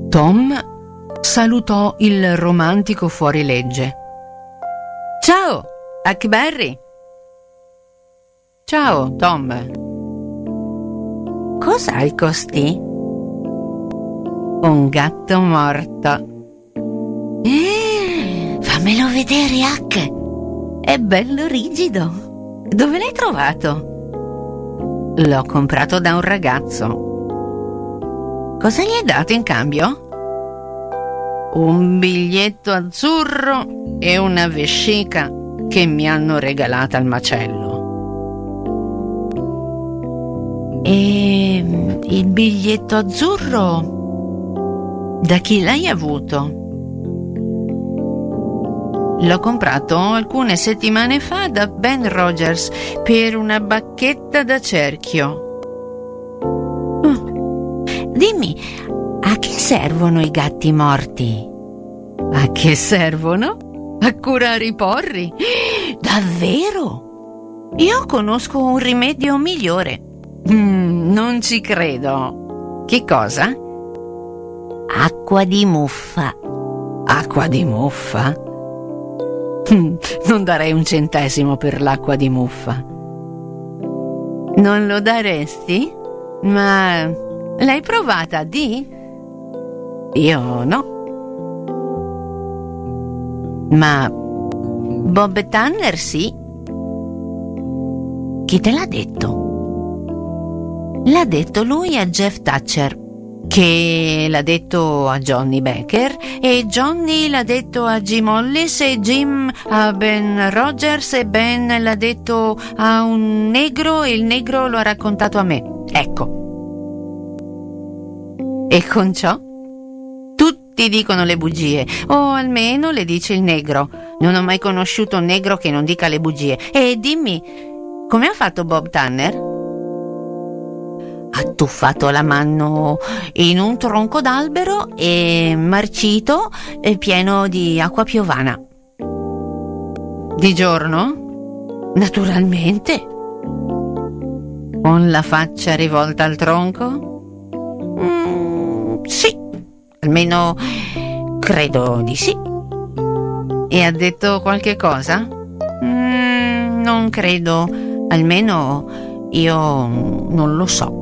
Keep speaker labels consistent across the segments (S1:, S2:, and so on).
S1: Tom salutò il romantico fuorilegge. «Ciao, Huckberry!» «Ciao, Tom!»
S2: «Cos'hai costì?»
S1: «Un gatto morto!»
S2: Fammelo vedere, Huck! È bello rigido! Dove l'hai trovato?»
S1: «L'ho comprato da un ragazzo.»
S2: «Cosa gli hai dato in cambio?»
S1: «Un biglietto azzurro e una vescica che mi hanno regalata al macello.»
S2: «E il biglietto azzurro da chi l'hai avuto?»
S1: «L'ho comprato alcune settimane fa da Ben Rogers per una bacchetta da cerchio.»
S2: «Dimmi, a che servono i gatti morti?»
S1: «A che servono? A curare i porri.»
S2: «Davvero? Io conosco un rimedio migliore.»
S1: «Non ci credo. Che cosa?»
S2: «Acqua di muffa.»
S1: «Acqua di muffa?» Non darei un centesimo per l'acqua di muffa.»
S2: «Non lo daresti? Ma l'hai provata, di?»
S1: «Io no.»
S2: «Ma Bob Tanner sì.» «Chi te l'ha detto?» «L'ha detto lui a Jeff Thatcher,
S1: che l'ha detto a Johnny Baker, e Johnny l'ha detto a Jim Hollis, e Jim a Ben Rogers, e Ben l'ha detto a un negro, e il negro lo ha raccontato a me. Ecco. E con ciò tutti dicono le bugie, o almeno le dice il negro. Non ho mai conosciuto un negro che non dica le bugie. E dimmi, come ha fatto Bob Tanner?»
S2: «Ha tuffato la mano in un tronco d'albero e marcito e pieno di acqua piovana.»
S1: «Di giorno?»
S2: «Naturalmente.»
S1: «Con la faccia rivolta al tronco?»
S2: «Sì, almeno credo di sì.»
S1: «E ha detto qualche cosa?»
S2: «Non credo, almeno io non lo so.»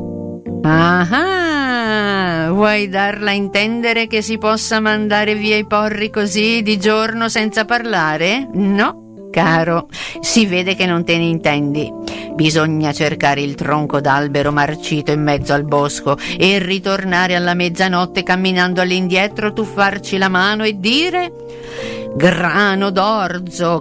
S1: «Ah, vuoi darla a intendere che si possa mandare via i porri così di giorno senza parlare? No, caro, si vede che non te ne intendi. Bisogna cercare il tronco d'albero marcito in mezzo al bosco e ritornare alla mezzanotte camminando all'indietro, tuffarci la mano e dire: grano d'orzo,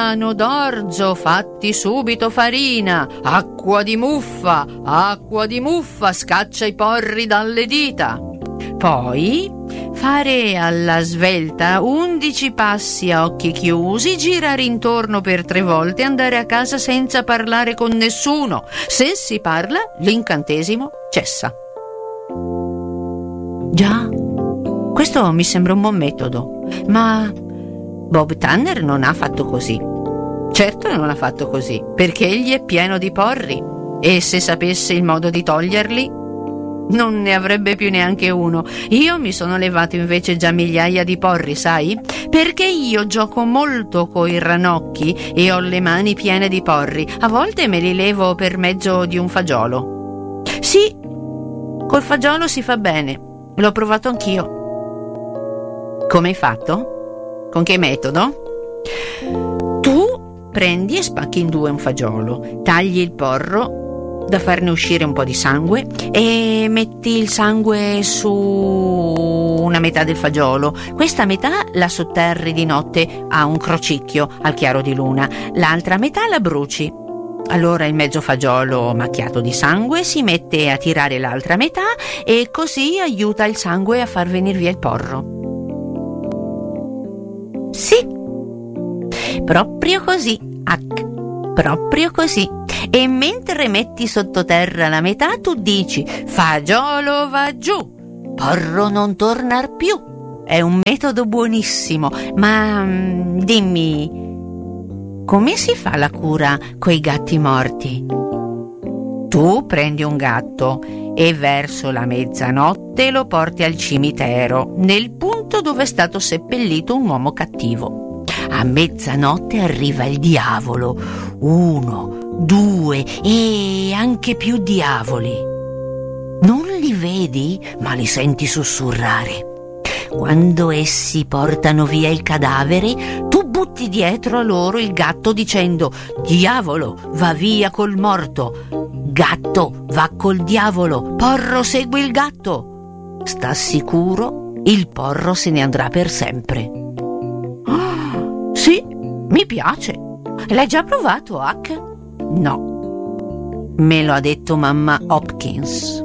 S1: fatti subito farina, acqua di muffa, scaccia i porri dalle dita. Poi fare alla svelta 11 passi a occhi chiusi, girare intorno per 3 volte e andare a casa senza parlare con nessuno. Se si parla, l'incantesimo cessa.»
S2: «Già, questo mi sembra un buon metodo, ma Bob Tanner non ha fatto così.»
S1: «Certo non ha fatto così, perché egli è pieno di porri, e se sapesse il modo di toglierli non ne avrebbe più neanche uno. Io mi sono levato invece già migliaia di porri, sai? Perché io gioco molto coi ranocchi e ho le mani piene di porri. A volte me li levo per mezzo di un fagiolo.» «Sì, col fagiolo si fa bene, l'ho provato anch'io.» «Come hai fatto? Con che metodo?» «Tu prendi e spacchi in 2 un fagiolo, tagli il porro da farne uscire un po' di sangue e metti il sangue su una metà del fagiolo. Questa metà la sotterri di notte a un crocicchio al chiaro di luna, l'altra metà la bruci. Allora il mezzo fagiolo macchiato di sangue si mette a tirare l'altra metà e così aiuta il sangue a far venire via il porro.»
S2: «Sì, proprio così, Huck, proprio così. E mentre metti sottoterra la metà, tu dici: fagiolo va giù, porro non tornar più. È un metodo buonissimo, ma dimmi, come si fa la cura coi gatti morti?»
S1: «Tu prendi un gatto
S2: e verso la mezzanotte lo porti al cimitero, nel punto dove è stato seppellito un uomo cattivo. A mezzanotte arriva il diavolo, 1, 2 e anche più diavoli. Non li vedi, ma li senti sussurrare. Quando essi portano via il cadavere, tu butti dietro a loro il gatto dicendo: diavolo, va via col morto, gatto, va col diavolo, porro, segui il gatto. Sta sicuro, il porro se ne andrà per sempre. Sì, mi piace. L'hai già provato, Huck? No, me lo ha detto mamma Hopkins.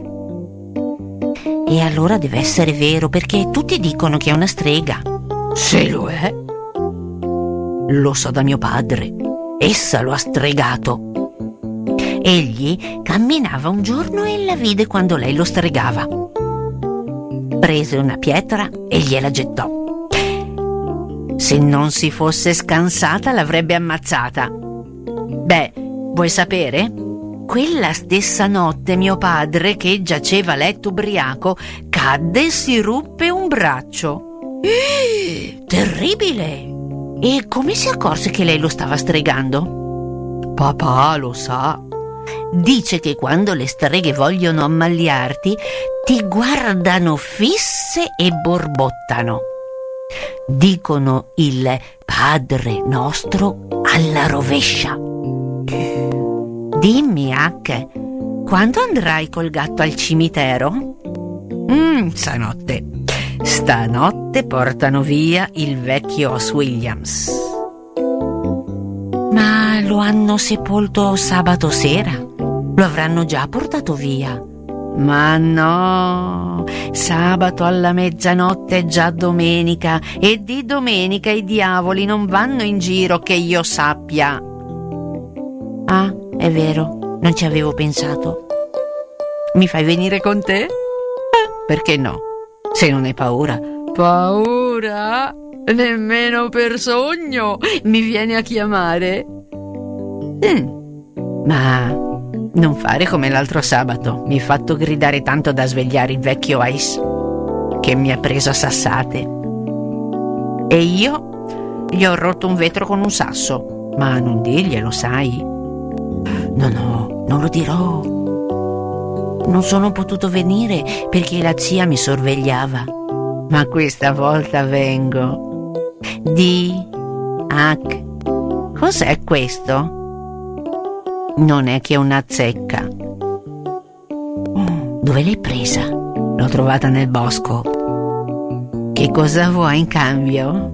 S2: E allora deve essere vero, perché tutti dicono che è una strega. Se lo è, lo so da mio padre. Essa lo ha stregato. Egli camminava un giorno e la vide quando lei lo stregava. Prese una pietra e gliela gettò. Se non si fosse scansata l'avrebbe ammazzata. Beh, vuoi sapere? Quella stessa notte mio padre, che giaceva a letto ubriaco, cadde e si ruppe un braccio. Terribile! E come si accorse che lei lo stava stregando? Papà lo sa. Dice che quando le streghe vogliono ammaliarti, ti guardano fisse e borbottano. Dicono il Padre Nostro alla rovescia. Dimmi, Huck, quando andrai col gatto al cimitero? Stanotte. Stanotte portano via il vecchio Os Williams. Ma lo hanno sepolto sabato sera? Lo avranno già portato via? Ma no, sabato alla mezzanotte è già domenica e di domenica i diavoli non vanno in giro che io sappia. Ah, è vero, non ci avevo pensato. Mi fai venire con te? Perché no? Se non hai paura. Paura? Nemmeno per sogno mi viene a chiamare. Ma non fare come l'altro sabato. Mi hai fatto gridare tanto da svegliare il vecchio Ice, che mi ha preso a sassate. E io gli ho rotto un vetro con un sasso. Ma non dirglielo, sai? No, non lo dirò. Non sono potuto venire perché la zia mi sorvegliava. Ma questa volta vengo. Huck, cos'è questo? Non è che una zecca. Dove l'hai presa? L'ho trovata nel bosco. Che cosa vuoi in cambio?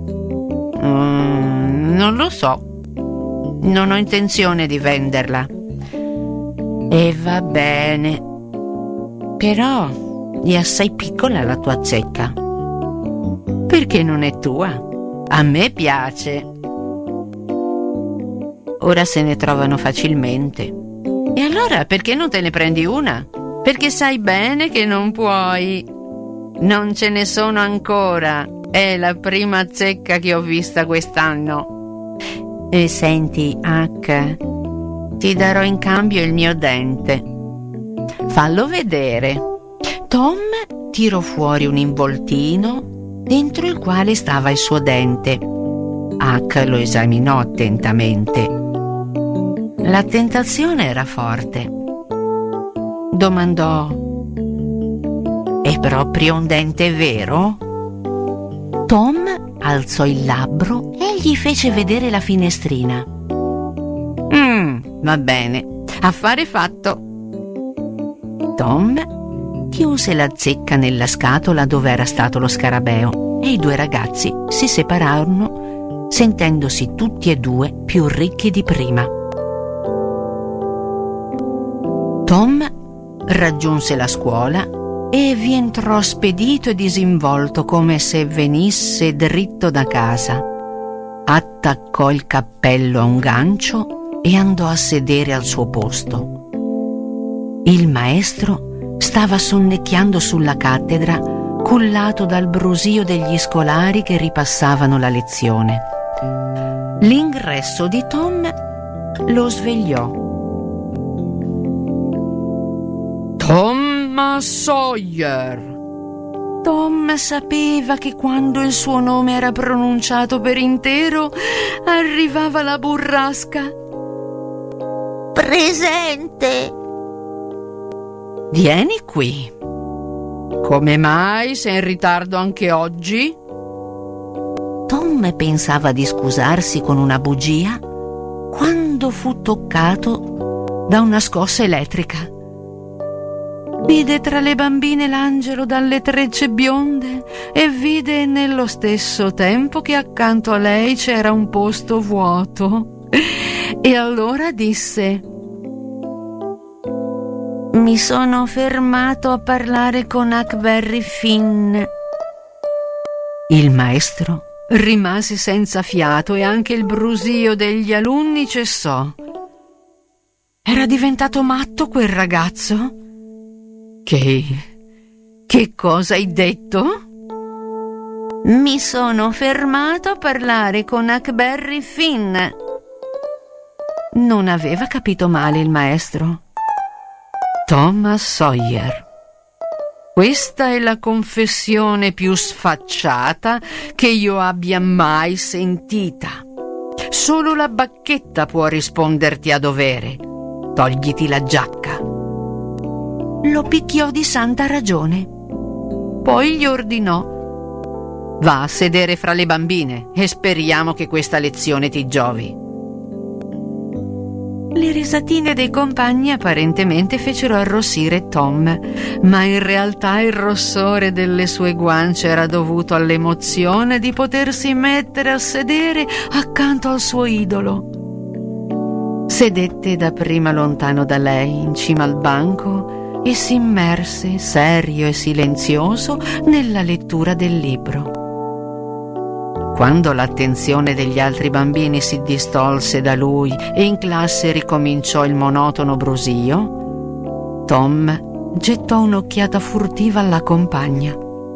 S2: Non lo so. Non ho intenzione di venderla. E va bene. Però è assai piccola la tua zecca. Perché non è tua? A me piace. Ora se ne trovano facilmente. E allora perché non te ne prendi una? Perché sai bene che non puoi. Non ce ne sono ancora. È la prima zecca che ho vista quest'anno. E senti, Huck, ti darò in cambio il mio dente. Fallo vedere. Tom tirò fuori un involtino dentro il quale stava il suo dente. Huck lo esaminò attentamente. La tentazione era forte. Domandò: è proprio un dente vero? Tom alzò il labbro e gli fece vedere la finestrina. Va bene, affare fatto. Tom chiuse la zecca nella scatola dove era stato lo scarabeo e i due ragazzi si separarono sentendosi tutti e due più ricchi di prima. Tom raggiunse la scuola e vi entrò spedito e disinvolto come se venisse dritto da casa. Attaccò il cappello a un gancio e andò a sedere al suo posto. Il maestro stava sonnecchiando sulla cattedra, cullato dal brusio degli scolari che ripassavano la lezione. L'ingresso di Tom lo svegliò. Tom
S1: Thomas Sawyer. Tom sapeva che quando il suo nome era pronunciato per intero arrivava la burrasca.
S2: Presente!
S1: Vieni qui. Come mai sei in ritardo anche oggi?
S2: Tom pensava di scusarsi con una bugia quando fu toccato
S1: da una scossa elettrica. Vide tra le bambine l'angelo dalle trecce bionde e vide nello stesso tempo che accanto a lei c'era un posto vuoto. E allora disse:
S2: mi sono fermato a parlare con Huckleberry Finn.
S1: Il maestro rimase senza fiato e anche il brusio degli alunni cessò. Era diventato matto quel ragazzo? Che cosa hai detto?
S2: Mi sono fermato a parlare con Huckleberry Finn.
S1: Non aveva capito male il maestro. Thomas Sawyer. Questa è la confessione più sfacciata che io abbia mai sentita. Solo la bacchetta può risponderti a dovere. Togliti la giacca. Lo picchiò di santa ragione. Poi gli ordinò: va a sedere fra le bambine e speriamo che questa lezione ti giovi. Le risatine dei compagni apparentemente fecero arrossire Tom, ma in realtà il rossore delle sue guance era dovuto all'emozione di potersi mettere a sedere accanto al suo idolo. Sedette dapprima lontano da lei, in cima al banco, e si immerse, serio e silenzioso, nella lettura del libro. Quando l'attenzione degli altri bambini si distolse da lui e in classe ricominciò il monotono brusio, Tom gettò un'occhiata furtiva alla compagna.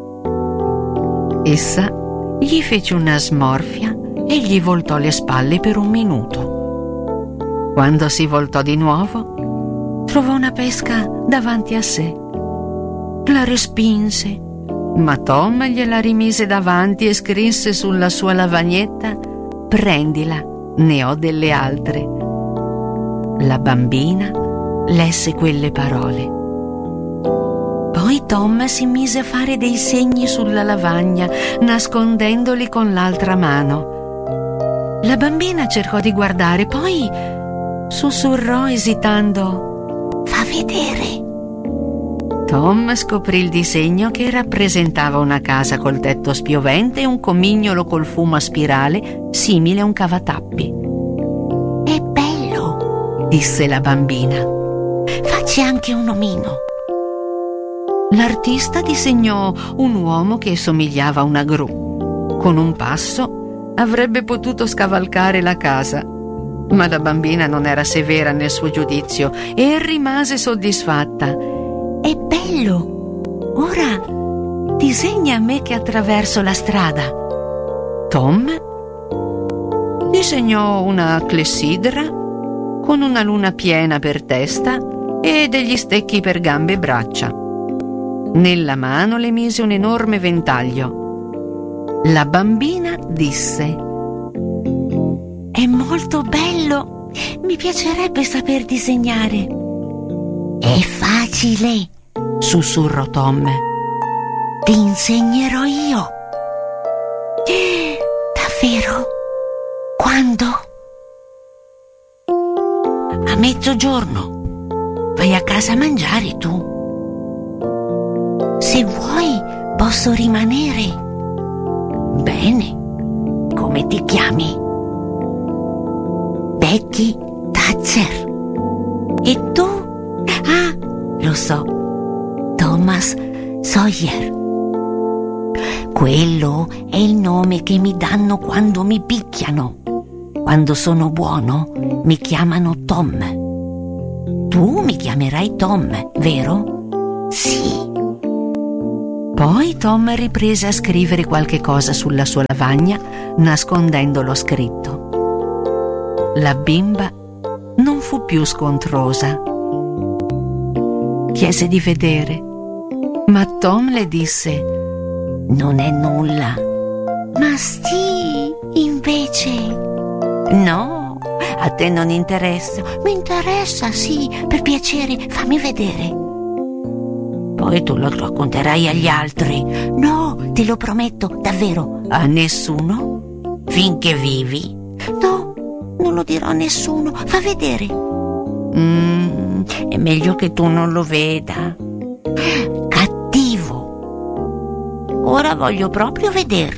S1: Essa gli fece una smorfia e gli voltò le spalle per un minuto. Quando si voltò di nuovo, trovò una pesca davanti a sé. La respinse, ma Tom gliela rimise davanti e scrisse sulla sua lavagnetta: prendila, ne ho delle altre. La bambina lesse quelle parole. Poi Tom si mise a fare dei segni sulla lavagna, nascondendoli con l'altra mano. La bambina cercò di guardare, poi sussurrò esitando: fa vedere. Tom scoprì il disegno che rappresentava una casa col tetto spiovente e un comignolo col fumo a spirale simile a un cavatappi.
S2: È bello,
S1: disse la bambina.
S2: Facci anche un omino.
S1: L'artista disegnò un uomo che somigliava a una gru. Con un passo avrebbe potuto scavalcare la casa, ma la bambina non era severa nel suo giudizio e rimase soddisfatta.
S2: È bello! Ora disegna a me che attraverso la strada.
S1: Tom disegnò una clessidra con una luna piena per testa e degli stecchi per gambe e braccia. Nella mano le mise un enorme ventaglio. La bambina disse:
S2: è molto bello! Mi piacerebbe saper disegnare. È facile,
S1: sussurrò Tom.
S2: Ti insegnerò io. Davvero? Quando? A mezzogiorno. Vai a casa a mangiare tu. Se vuoi, posso rimanere. Bene. Come ti chiami? Becky Thatcher. E tu? Ah, lo so, Thomas Sawyer. Quello è il nome che mi danno quando mi picchiano. Quando sono buono mi chiamano Tom. Tu mi chiamerai Tom, vero? Sì.
S1: Poi Tom riprese a scrivere qualche cosa sulla sua lavagna, nascondendo lo scritto. La bimba non fu più scontrosa. Chiese di vedere Ma Tom le disse:
S2: non è nulla. Ma sì, invece. No, a te non interessa. Mi interessa, sì, per piacere, fammi vedere. Poi tu lo racconterai agli altri. No, te lo prometto, davvero. A nessuno? Finché vivi? No, non lo dirò a nessuno. Fa vedere. È meglio che tu non lo veda. Cattivo. Ora voglio proprio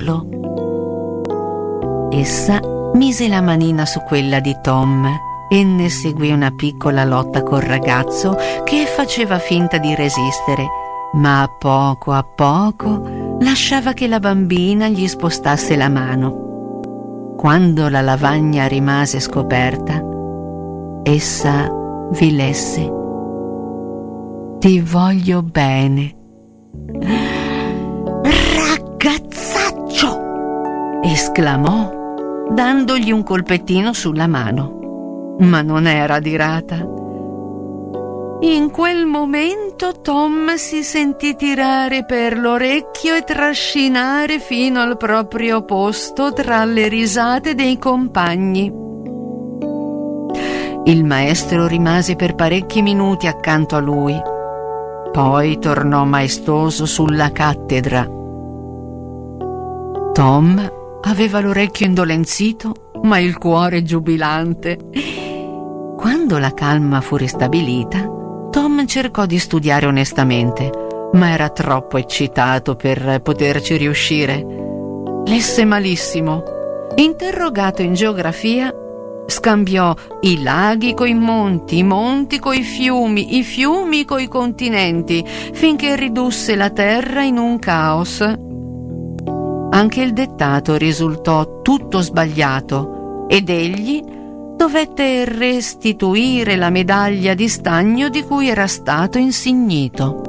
S2: vederlo.
S1: Essa mise la manina su quella di Tom e ne seguì una piccola lotta col ragazzo che faceva finta di resistere, ma a poco lasciava che la bambina gli spostasse la mano. Quando la lavagna rimase scoperta, essa vi lesse: ti voglio bene.
S2: Ragazzaccio!
S1: Esclamò, dandogli un colpettino sulla mano. Ma non era adirata. In quel momento Tom si sentì tirare per l'orecchio e trascinare fino al proprio posto tra le risate dei compagni. Il maestro rimase per parecchi minuti accanto a lui. Poi tornò maestoso sulla cattedra. Tom aveva l'orecchio indolenzito, ma il cuore giubilante. Quando la calma fu ristabilita, Tom cercò di studiare onestamente, ma era troppo eccitato per poterci riuscire. Lesse malissimo. Interrogato in geografia, scambiò i laghi coi monti, i monti coi fiumi, i fiumi coi continenti, finché ridusse la terra in un caos. Anche il dettato risultò tutto sbagliato ed egli dovette restituire la medaglia di stagno di cui era stato insignito.